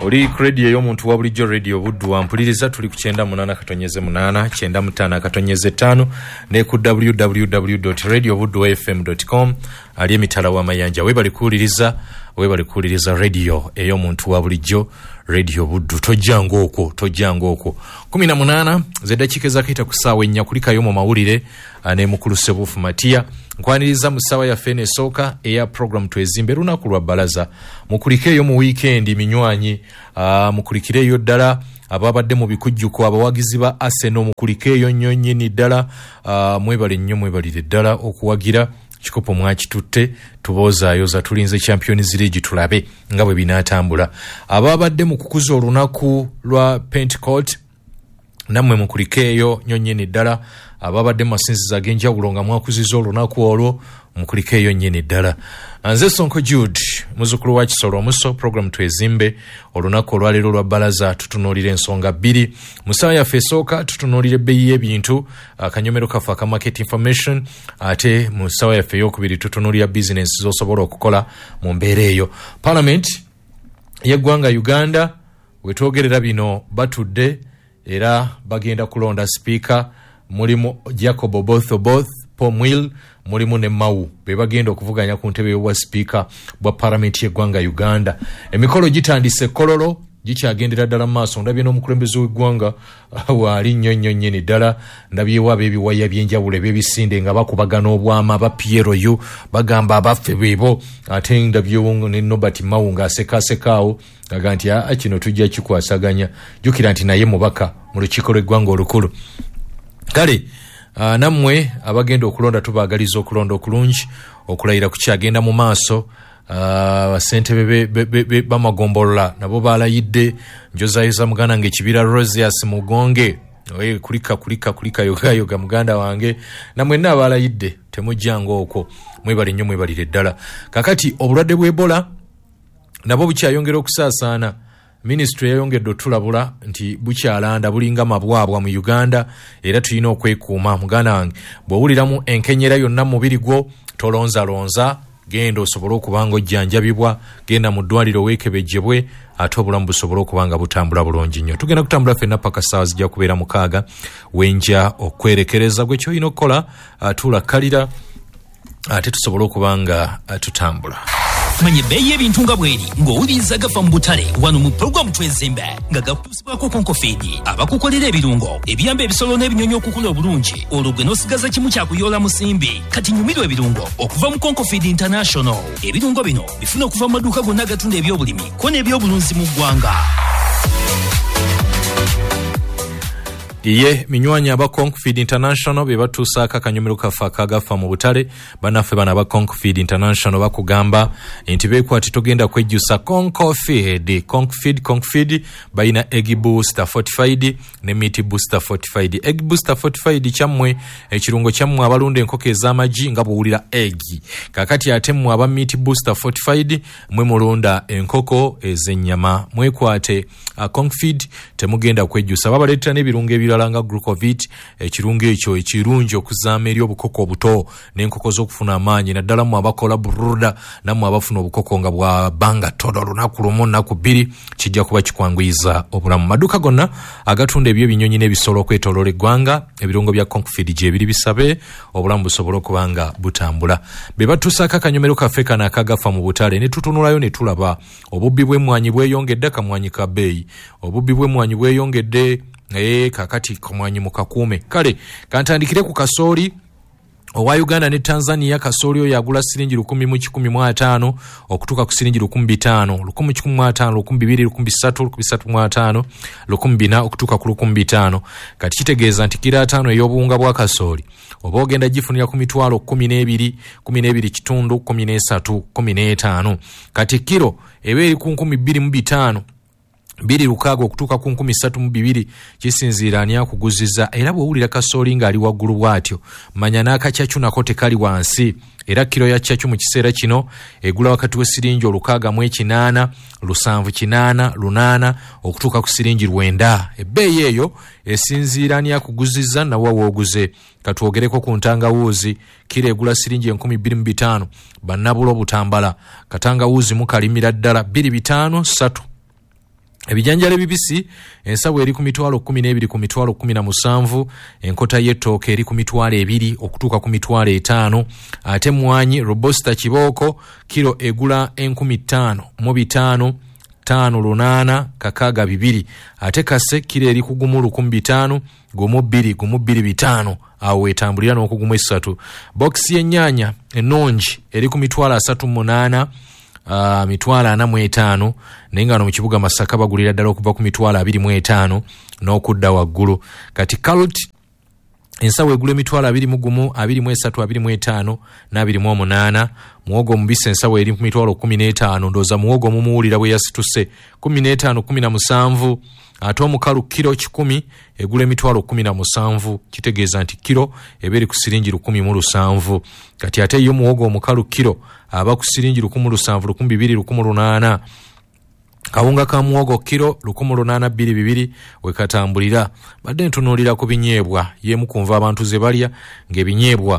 Oli radio y'omuntu wa bulijjo radio Buddu wampuliriza tuli ku 98.8 95.5 ne ku www.radiobudduwafm.com ali emitala wa mayanja webali kuwuliriza radio ey'omuntu wa bulijjo radio Buddu tojjango okwo 18 zedakika zakita kusaawa ennya kulikayo mu mawulire ne mukulu Sebufu Matia nkwaniriza mu ssaawa yaffe n'esooka eya program twezimbe lunaku lwa balaza mukulikeyo mu weekend minywanyi mukulikireyo ddala ababadde mu bikujjuko abawagizi ba Arsenal mukulikeyo nnyo nnyini ddala mwebale nnyo mwebalire ddala okuwagira kikopo mwakitutte tubozaayo za tulinze Champions League tulabe nga bwe binatambula ababadde mu kukuza olunaku lwa Pentecost namwe mukulikeyo nnyo nnyini ddala ababadde masinziza ag'enjawulo nga mwakuziza olunaku olwo mukulikeyo nnyini ddala nze Sonko Jude muzukulu wa Kisolo Muso program twezimbe olunaku olwaleero lwa balaza tutunuulira ensonga bbiri mu ssaawa yaffe esooka tutunuulira ebbeeyi y'ebintu akanyomero kaffe aka market information ate mu ssaawa yaffe ey'okubiri tutunuulira business z'osobola okukola mu mbeera eyo Parliament y'eggwanga Uganda wetwogerera bino batudde era bagenda kulonda speaker mulimu Jacob Oboth Pomwil mulimu ne Mau bebagenda okuvuganya ku ntebe y'obwa speaker bwa Parliament y'eggwanga Uganda emikolo gitandise kololo gikyagendera ddala maaso ndabye n'omukulembeze w'eggwanga waali nnyo nnyini ddala ndabyewo ab'ebiwaya by'enjawulo eb'ebisinde nga bakubagana obwama ba Piero yu bagamba abaffe beebo ate ndabyewo ne Nobert Mau ng'asekasekaawo aga nti kino tujja kikwasaganya jjukira nti naye mubaka mu lukiiko lw'eggwanga olukulu kale nammwe abagenda okulonda tubaagaliza okulonda okulungi okulayira ku kyagenda mu maaso basentebe bamagombolola nabo balayidde njozayiza muganda ng'ekibira Rosias Mugonge kulika yoga muganda wange namwe naabalayidde temujjango okwo mwebale nnyo mwebalire ddala kakati obulwadde bw'Ebola nabo bukyayongera okusaasaana Ministry yayongedde otulabula nti bukyalanda bulinga mabwabwa mu Uganda era tulina okwekuuma muganda wange bw'owuliramu enkenyera yonna mubiri gwo tolonzalonza genda osobole okubanga ojjanjabibwa genda mu ddwaliro weekebejjebwe ate obulamu busobole okubanga butambula bulungi nnyo tugenda kutambula ffenna paka ssaawa zijja kubeera 6 wenja okwerekereza gwe kyolina okukola tulakkalira ate tusobole okubanga tutambula manye beyi ebintu nga bweri ng'owuliriza gafa mu butale wano mu programu twezimbe nga gakusibwako konkofeedi abakukolera ebirungo ebiyamba ebisolo n'ebinyonyi okukula obulungi olwo gwe n'osigaza kimu kyakuyoola musimbi kati nyumirwa ebirungo okuva mu Konkofeedi International ebirungo bino bifuna okuva mu maduuka gonna agatunda ebyobulimi ko n'ebyobulunzi mu ggwanga iye minywanyi aba Konkofeedi International be batuusaako akanyomero kaffe akagafa mu butale banaffe bana aba Konkofeedi International bakugamba nti beekwati togenda kwejjusa Konkofeedi bayina Egg Booster Fortified ne Meat Booster Fortified Egg Booster Fortified kyammwe ekirungo kyammwe abalunda enkoko ez'amagi nga bw'owulira egg kakati ate mmwe aba Meat Booster Fortified mwe mulunda enkoko ez'ennyama mwekwate Konkofeedi temugenda kwejjusa babaleetera n'ebirungo ebirala nga Glucovit ekirungo ekyo ekirungi okuzaama eri obukoko obuto n'enkoko z'okufuna amaanyi naddala mu abakola burruda nammwe abafuna obukoko nga bwabanga tono lunaku lumu nnaku 2 kijja kuba kikwanguyiza obulamu maduuka gonna agatunda ebyo ebinyonyi n'ebisolo okwetooloola eggwanga ebirungo bya Konkofeedi gye biri bisabe obulamu busobole okubanga butambula be batuusaako akanyomero kaffe kano akagafa mu butale ne tutunulayo ne tulaba obubbi bw'emmwanyi bweyongedde akamwanyi ka bbeeyi obubbi bw'emmwanyi bweyongedde kakati kamwanyi mukakuume kale kantandikire ku kasooli owa Uganda ne Tanzania kasooli oyo yagula siringi 1,115 okutuuka ku siringi 5,500 1,115 2,200 3,305 1,400 okutuuka ku 5,500 kati kitegeeza nti kilo 5 ey'obuwunga bwa kasooli oba ogenda gifunira ku mitwalo 12 kitundu 13 15 kati kilo eba eri ku 2,500 2,600 okutuuka ku 3,200 kisinziira ani akuguziza era bw'owulira kasooli ng'ali waggulu bw'atyo manya n'akacyacu nako tekali wansi era kilo ya cyacu mu kiseera kino egula wakati w'esiringi 608 708 okutuuka ku siringi 9 ebbeeyi eyo esinziira ani akuguziza nawe wooguze katwogereko ku ntangawuuzi kilo egula siringi 2,500 bannabulo butambala katangawuuzi mukalimira ddala 2,500 Ebijanjalo ebibisi ensawo eri ku mitwalo 12 ku mitwalo 17, enkota y'ettooke eri ku mitwalo 2 okutuuka ku mitwalo 5, ate mwanyi robusta kibooko kilo egula 15,500 5 kakaaga 2, ate kase kilo eri ku gumu 1,500 gumu 2 awo wetambulira n'okugumu 3. Box y'ennyaanya ennungi eri ku mitwalo 38 mitwalo 45, naye nga no mu kibuga Masaka bagulira ddala okuva ku mitwalo 25 n'okudda waggulu. Kati carrot ensawo egula emitwalo 21, 23, 25 na 28. Muwogo omubisi ensawo eri ku mitwalo 15, ndooza muwogo mumuwulira bwe yasituse 15, 17. Ate omukalu kilo 10 egula emitwalo 17, kitegeeza nti kilo eba eri ku siringi 17. Kati ate yo muwogo omukalu kilo aba ku siringi 17, 2218. Kawunga ka muwogo kilo 1822 wekatambulira. Badde ntunuulira ku binyeebwa, yemu kunva abantu ze balya ng'ebinyeebwa